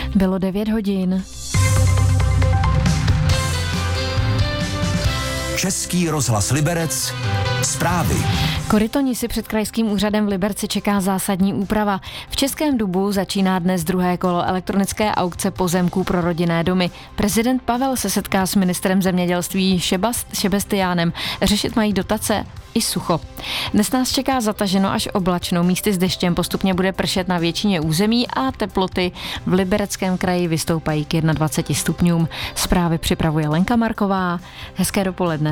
Bylo 9 hodin. Český rozhlas Liberec. Zprávy. Koryto Nisy před krajským úřadem v Liberci čeká zásadní úprava. V Českém Dubu začíná dnes druhé kolo elektronické aukce pozemků pro rodinné domy. Prezident Pavel se setká s ministrem zemědělství Šebestiánem. Řešit mají dotace i sucho. Dnes nás čeká zataženo až oblačno, místy s deštěm, postupně bude pršet na většině území a teploty v Libereckém kraji vystoupají k 21 stupňům. Zprávy připravuje Lenka Marková. Hezké dopoledne.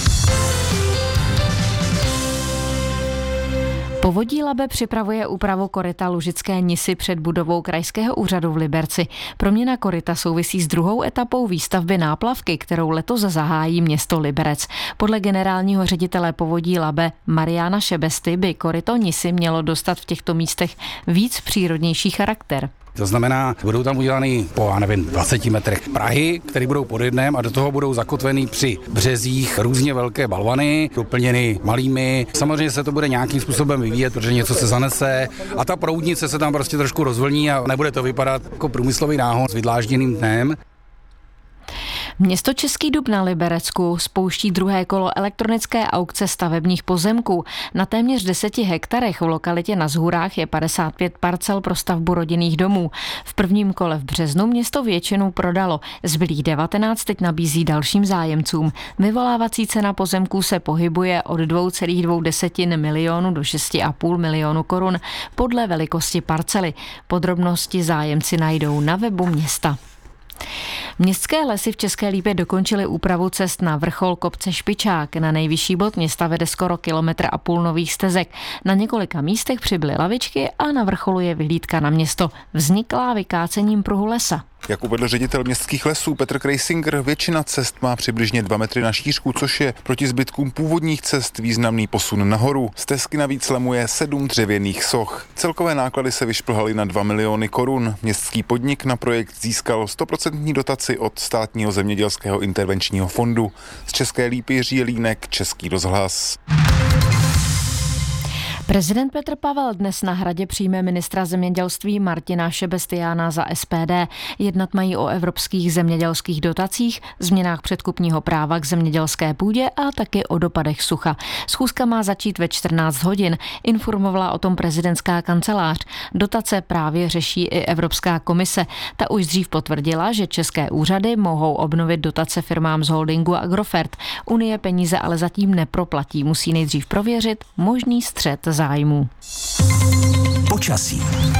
Povodí Labe připravuje úpravu koryta Lužické Nisy před budovou krajského úřadu v Liberci. Proměna koryta souvisí s druhou etapou výstavby náplavky, kterou letos zahájí město Liberec. Podle generálního ředitele Povodí Labe Mariána Šebesty by koryto Nisy mělo dostat v těchto místech víc přírodnější charakter. To znamená, budou tam udělány po, 20 metrech prahy, které budou pod jednem a do toho budou zakotvený při březích různě velké balvany, doplněny malými. Samozřejmě se to bude nějakým způsobem vyvíjet, protože něco se zanese a ta proudnice se tam prostě trošku rozvlní a nebude to vypadat jako průmyslový náhon s vydlážděným dnem. Město Český Dub na Liberecku spouští druhé kolo elektronické aukce stavebních pozemků. Na téměř 10 hektarech v lokalitě Na Zhůrách je 55 parcel pro stavbu rodinných domů. V prvním kole v březnu město většinu prodalo. Zbylých 19 teď nabízí dalším zájemcům. Vyvolávací cena pozemků se pohybuje od 2,2 milionu do 6,5 milionu korun podle velikosti parcely. Podrobnosti zájemci najdou na webu města. Městské lesy v České Lípě dokončily úpravu cest na vrchol kopce Špičák. Na nejvyšší bod města vede skoro 1,5 kilometru nových stezek. Na několika místech přibyly lavičky a na vrcholu je vyhlídka na město. Vzniklá vykácením pruhu lesa. Jak uvedl ředitel městských lesů Petr Krejsinger, většina cest má přibližně 2 metry na šířku, což je proti zbytkům původních cest významný posun nahoru. Stezky navíc lemuje 7 dřevěných soch. Celkové náklady se vyšplhaly na 2 miliony korun. Městský podnik na projekt získal 100% dotaci od Státního zemědělského intervenčního fondu. Z České Lípy Jiří Jelínek, Český rozhlas. Prezident Petr Pavel dnes na Hradě přijme ministra zemědělství Martina Šebestiána za SPD. Jednat mají o evropských zemědělských dotacích, změnách předkupního práva k zemědělské půdě a taky o dopadech sucha. Schůzka má začít ve 14 hodin, informovala o tom prezidentská kancelář. Dotace právě řeší i Evropská komise. Ta už dřív potvrdila, že české úřady mohou obnovit dotace firmám z holdingu Agrofert. Unie peníze ale zatím neproplatí, musí nejdřív prověřit možný střet zájmu. Počasí.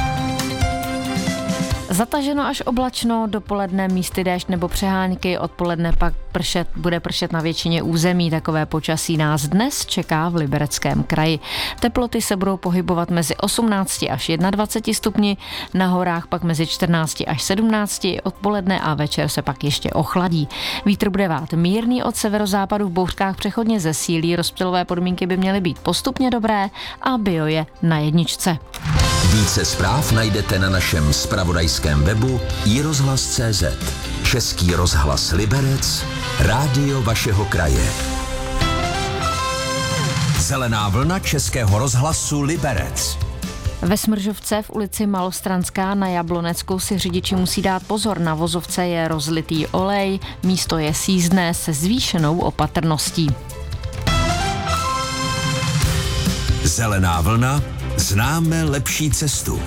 Zataženo až oblačno, dopoledne místy déšť nebo přehánky, odpoledne pak bude pršet na většině území. Takové počasí nás dnes čeká v Libereckém kraji. Teploty se budou pohybovat mezi 18 až 21 stupni, na horách pak mezi 14 až 17, odpoledne a večer se pak ještě ochladí. Vítr bude vát mírný od severozápadu, v bouřkách přechodně zesílí, rozptylové podmínky by měly být postupně dobré a bio je na jedničce. Více zpráv najdete na našem zpravodajském webu iRozhlas.cz. Český rozhlas Liberec, rádio vašeho kraje. Zelená vlna Českého rozhlasu Liberec. Ve Smržovce v ulici Malostranská na Jablonecku si řidiči musí dát pozor. Na vozovce je rozlitý olej, místo je sízdné se zvýšenou opatrností. Zelená vlna. Známe lepší cestu.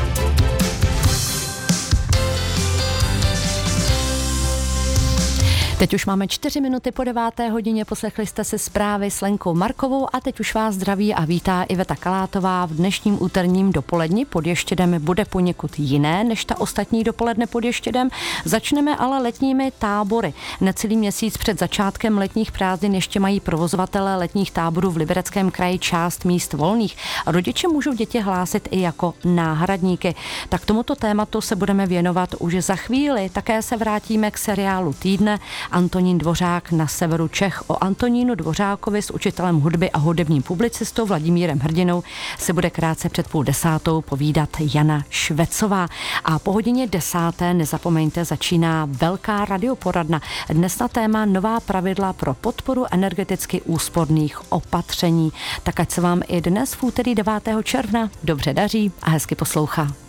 Teď už máme 4 minuty po 9. hodině, poslechli jste si zprávy s Lenkou Markovou a teď už vás zdraví a vítá Iveta Kalátová. V dnešním úterním dopoledni pod Ještědem bude poněkud jiné než ta ostatní dopoledne pod Ještědem. Začneme ale letními tábory. Necelý měsíc před začátkem letních prázdnin ještě mají provozovatelé letních táborů v Libereckém kraji část míst volných. Rodiče můžou děti hlásit i jako náhradníky. Tak tomuto tématu se budeme věnovat už za chvíli. Také se vrátíme k seriálu Týdne Antonín Dvořák na severu Čech. O Antonínu Dvořákovi s učitelem hudby a hudebním publicistou Vladimírem Hrdinou se bude krátce před 9:30 povídat Jana Švecová. A po hodině 10. nezapomeňte, začíná velká radioporadna. Dnes na téma nová pravidla pro podporu energeticky úsporných opatření. Tak ať se vám i dnes v úterý 9. června dobře daří a hezky poslouchá.